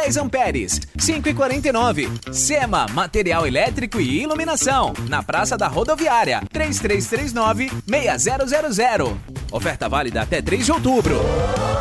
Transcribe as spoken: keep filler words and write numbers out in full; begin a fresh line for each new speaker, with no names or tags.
dez amperes, cinco e quarenta e nove. Sema, material elétrico e iluminação, na Praça da Rodoviária, três três três nove, seis zero zero zero. Oferta válida até três de outubro.